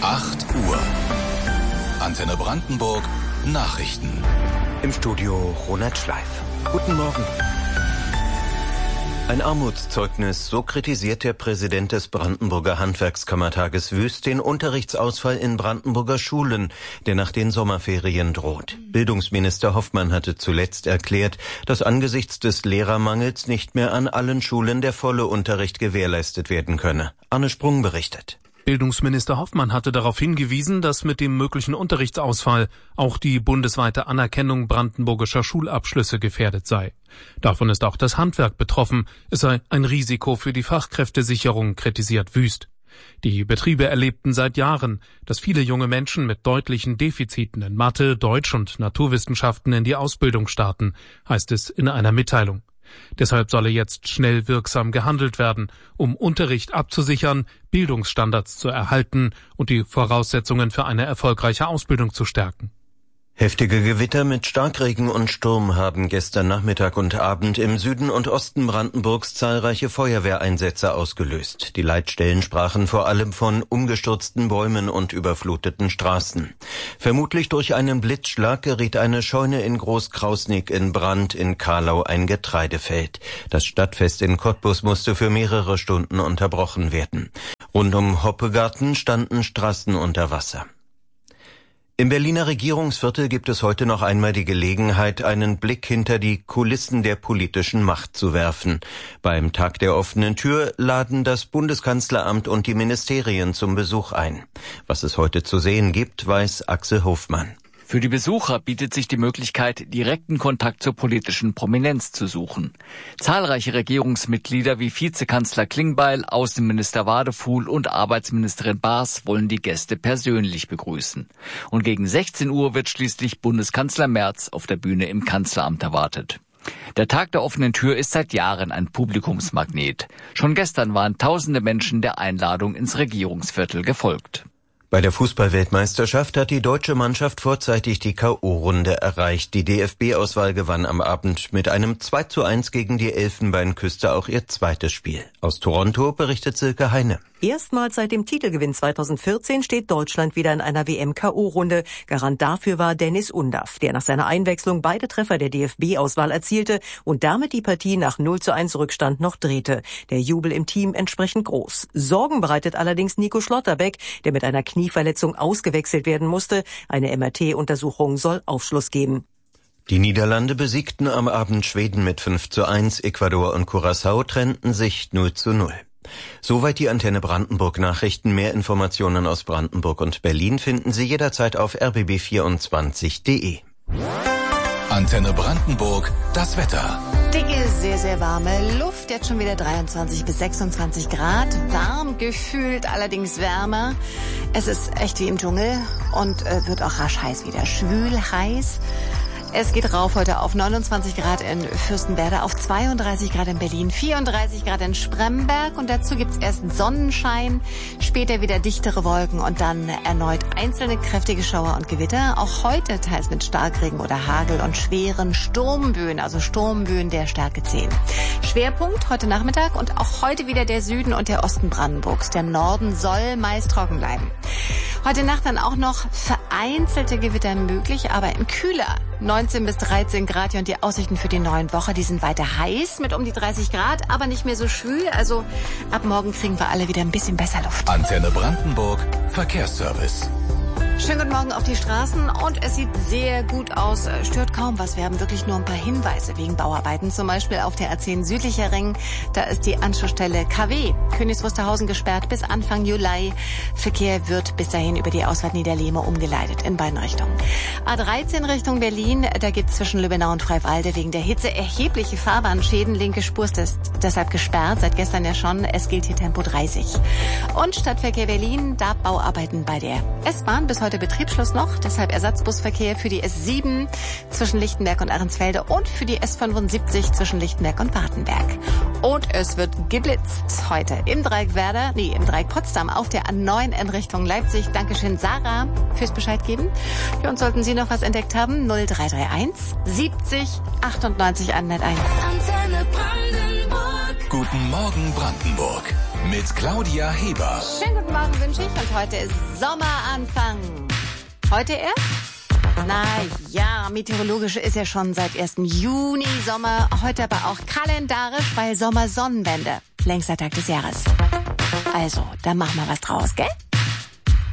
8 Uhr. Antenne Brandenburg Nachrichten. Im Studio Ronald Schleif. Guten Morgen. Ein Armutszeugnis, so kritisiert der Präsident des Brandenburger Handwerkskammertages Wüst den Unterrichtsausfall in Brandenburger Schulen, der nach den Sommerferien droht. Bildungsminister Hoffmann hatte zuletzt erklärt, dass angesichts des Lehrermangels nicht mehr an allen Schulen der volle Unterricht gewährleistet werden könne. Arne Sprung berichtet. Bildungsminister Hoffmann hatte darauf hingewiesen, dass mit dem möglichen Unterrichtsausfall auch die bundesweite Anerkennung brandenburgischer Schulabschlüsse gefährdet sei. Davon ist auch das Handwerk betroffen. Es sei ein Risiko für die Fachkräftesicherung, kritisiert Wüst. Die Betriebe erlebten seit Jahren, dass viele junge Menschen mit deutlichen Defiziten in Mathe, Deutsch und Naturwissenschaften in die Ausbildung starten, heißt es in einer Mitteilung. Deshalb solle jetzt schnell wirksam gehandelt werden, um Unterricht abzusichern, Bildungsstandards zu erhalten und die Voraussetzungen für eine erfolgreiche Ausbildung zu stärken. Heftige Gewitter mit Starkregen und Sturm haben gestern Nachmittag und Abend im Süden und Osten Brandenburgs zahlreiche Feuerwehreinsätze ausgelöst. Die Leitstellen sprachen vor allem von umgestürzten Bäumen und überfluteten Straßen. Vermutlich durch einen Blitzschlag geriet eine Scheune in Großkrausnick in Brand, in Carlau ein Getreidefeld. Das Stadtfest in Cottbus musste für mehrere Stunden unterbrochen werden. Rund um Hoppegarten standen Straßen unter Wasser. Im Berliner Regierungsviertel gibt es heute noch einmal die Gelegenheit, einen Blick hinter die Kulissen der politischen Macht zu werfen. Beim Tag der offenen Tür laden das Bundeskanzleramt und die Ministerien zum Besuch ein. Was es heute zu sehen gibt, weiß Axel Hofmann. Für die Besucher bietet sich die Möglichkeit, direkten Kontakt zur politischen Prominenz zu suchen. Zahlreiche Regierungsmitglieder wie Vizekanzler Klingbeil, Außenminister Wadefuhl und Arbeitsministerin Baas wollen die Gäste persönlich begrüßen. Und gegen 16 Uhr wird schließlich Bundeskanzler Merz auf der Bühne im Kanzleramt erwartet. Der Tag der offenen Tür ist seit Jahren ein Publikumsmagnet. Schon gestern waren tausende Menschen der Einladung ins Regierungsviertel gefolgt. Bei der Fußball-Weltmeisterschaft hat die deutsche Mannschaft vorzeitig die K.O.-Runde erreicht. Die DFB-Auswahl gewann am Abend mit einem 2:1 gegen die Elfenbeinküste auch ihr zweites Spiel. Aus Toronto berichtet Silke Heine. Erstmals seit dem Titelgewinn 2014 steht Deutschland wieder in einer WM-K.O.-Runde. Garant dafür war Dennis Undaff, der nach seiner Einwechslung beide Treffer der DFB-Auswahl erzielte und damit die Partie nach 0:1 Rückstand noch drehte. Der Jubel im Team entsprechend groß. Sorgen bereitet allerdings Nico Schlotterbeck, der mit einer Knieverletzung ausgewechselt werden musste. Eine MRT-Untersuchung soll Aufschluss geben. Die Niederlande besiegten am Abend Schweden mit 5:1. Ecuador und Curaçao trennten sich 0:0. Soweit die Antenne Brandenburg Nachrichten. Mehr Informationen aus Brandenburg und Berlin finden Sie jederzeit auf rbb24.de. Antenne Brandenburg, das Wetter. Dicke, sehr, sehr warme Luft. Jetzt schon wieder 23 bis 26 Grad. Warm gefühlt, allerdings wärmer. Es ist echt wie im Dschungel und wird auch rasch heiß wieder. Schwül, heiß. Es geht rauf heute auf 29 Grad in Fürstenwerder, auf 32 Grad in Berlin, 34 Grad in Spremberg und dazu gibt's erst Sonnenschein, später wieder dichtere Wolken und dann erneut einzelne kräftige Schauer und Gewitter. Auch heute teils mit Starkregen oder Hagel und schweren Sturmböen, also Sturmböen der Stärke 10. Schwerpunkt heute Nachmittag und auch heute wieder der Süden und der Osten Brandenburgs. Der Norden soll meist trocken bleiben. Heute Nacht dann auch noch vereinzelte Gewitter möglich, aber in kühler. 19 bis 13 Grad hier und die Aussichten für die neue Woche, die sind weiter heiß mit um die 30 Grad, aber nicht mehr so schwül. Also ab morgen kriegen wir alle wieder ein bisschen besser Luft. Antenne Brandenburg, Verkehrsservice. Schönen guten Morgen auf die Straßen und es sieht sehr gut aus, stört kaum was. Wir haben wirklich nur ein paar Hinweise wegen Bauarbeiten, zum Beispiel auf der A10 südlicher Ring. Da ist die Anschlussstelle KW Königs Wusterhausen gesperrt bis Anfang Juli. Verkehr wird bis dahin über die Ausfahrt Niederlehme umgeleitet in beiden Richtungen. A13 Richtung Berlin, da gibt es zwischen Lübbenau und Freiwalde wegen der Hitze erhebliche Fahrbahnschäden. Linke Spur ist deshalb gesperrt, seit gestern ja schon. Es gilt hier Tempo 30. Und Stadtverkehr Berlin, da Bauarbeiten bei der S-Bahn bis heute Betriebsschluss noch, deshalb Ersatzbusverkehr für die S7 zwischen Lichtenberg und Ahrensfelde und für die S75 zwischen Lichtenberg und Wartenberg. Und es wird geblitzt heute im Dreieck Potsdam auf der A9 in Richtung Leipzig. Dankeschön, Sarah, fürs Bescheid geben. Ja, und sollten Sie noch was entdeckt haben, 0331 70 98 101. Guten Morgen Brandenburg. mit Claudia Heber. Schönen guten Morgen wünsche ich und heute ist Sommeranfang. Heute erst? Na ja, meteorologisch ist ja schon seit 1. Juni Sommer, heute aber auch kalendarisch, weil Sommersonnenwende. Längster Tag des Jahres. Also, da machen wir was draus, gell?